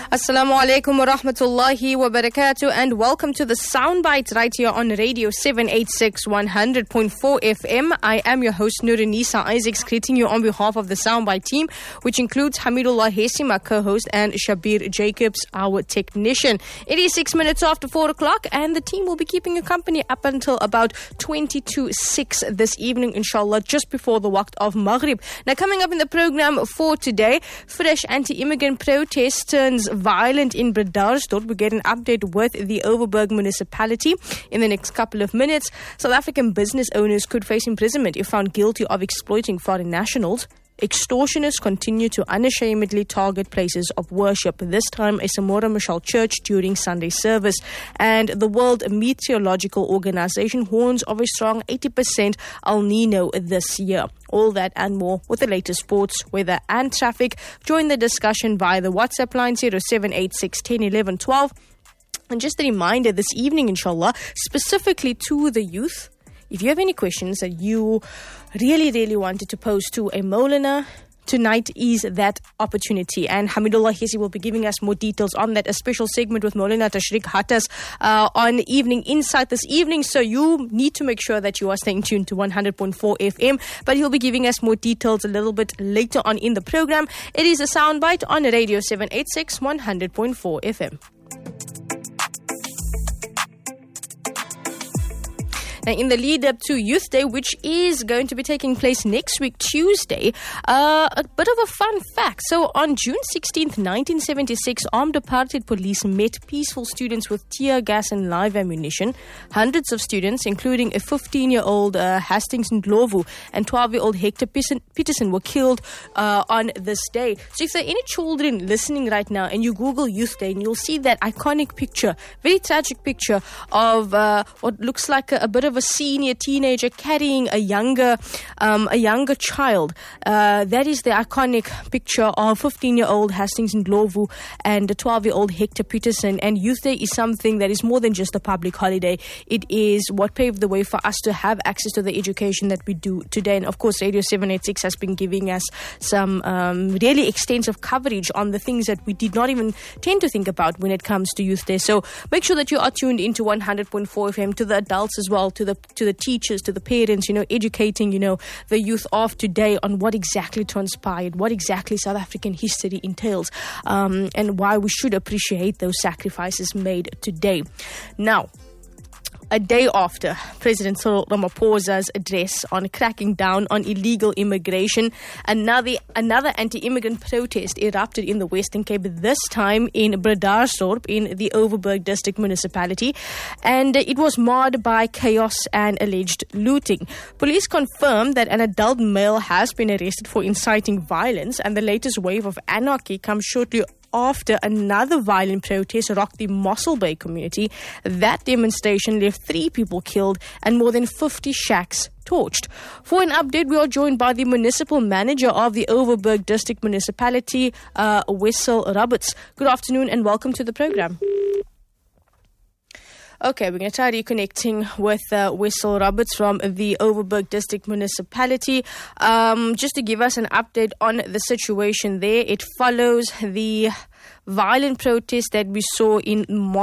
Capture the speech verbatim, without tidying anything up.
Assalamu alaikum wa rahmatullahi wa barakatuh, and welcome to the Soundbites right here on Radio seven eighty-six one hundred point four F M. I am your host Nuranisa Isaacs, greeting you on behalf of the Soundbite team, which includes Hamidullah Hesi, my co-host, and Shabir Jacobs, our technician. It is six minutes after four o'clock, and the team will be keeping you company up until about twenty to six this evening, inshallah, just before the waqt of Maghrib. Now, coming up in the program for today, fresh anti-immigrant protest turns violent in Bredasdorp. We get an update with the Overberg municipality in the next couple of minutes. South African business owners could face imprisonment if found guilty of exploiting foreign nationals. Extortionists continue to unashamedly target places of worship, this time a Samora Machel church during Sunday service. And the World Meteorological Organization warns of a strong eighty percent El Nino this year. All that and more with the latest sports, weather and traffic. Join the discussion via the WhatsApp line zero seven eight six, one zero, one one, one two. And just a reminder this evening, inshallah, specifically to the youth, if you have any questions that you really, really wanted to pose to a Maulana, tonight is that opportunity. And Hamidullah Hesi will be giving us more details on that, a special segment with Maulana Tashriq Hatas uh, on Evening Insight this evening. So you need to make sure that you are staying tuned to one hundred point four F M. But he'll be giving us more details a little bit later on in the program. It is a soundbite on Radio seven eighty-six, one hundred point four F M. Now, in the lead up to Youth Day, which is going to be taking place next week, Tuesday, uh, a bit of a fun fact. So, on June sixteenth, nineteen seventy-six, armed apartheid police met peaceful students with tear gas and live ammunition. Hundreds of students, including a fifteen-year-old uh, Hastings Ndlovu and twelve-year-old Hector Peterson, were killed uh, on this day. So, if there are any children listening right now and you Google Youth Day, and you'll see that iconic picture, very tragic picture of uh, what looks like a, a bit of of a senior teenager carrying a younger um, a younger child. Uh, that is the iconic picture of fifteen-year-old Hastings Ndlovu and a twelve-year-old Hector Peterson. And Youth Day is something that is more than just a public holiday. It is what paved the way for us to have access to the education that we do today. And of course, Radio seven eighty-six has been giving us some um, really extensive coverage on the things that we did not even tend to think about when it comes to Youth Day. So make sure that you are tuned into one hundred point four F M, to the adults as well, to the to the teachers, to the parents, you know, educating, you know, the youth of today on what exactly transpired, what exactly South African history entails, um, and why we should appreciate those sacrifices made today. Now, a day after President Cyril Ramaphosa's address on cracking down on illegal immigration, another another anti-immigrant protest erupted in the Western Cape, this time in Bredasdorp in the Overberg district municipality, and it was marred by chaos and alleged looting. Police confirmed that an adult male has been arrested for inciting violence, and the latest wave of anarchy comes shortly after another violent protest rocked the Mossel Bay community. That demonstration left three people killed and more than fifty shacks torched. For an update, we are joined by the municipal manager of the Overberg district municipality, uh, Wessel Roberts. Good afternoon and welcome to the program. Okay, we're going to try reconnecting with uh, Wessel Roberts from the Overberg District Municipality. Um, just to give us an update on the situation there, it follows the violent protest that we saw in March.